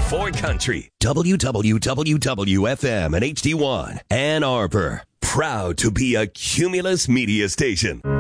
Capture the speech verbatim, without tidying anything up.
For Country, W W W W F M and H D one, Ann Arbor. Proud to be a Cumulus media station.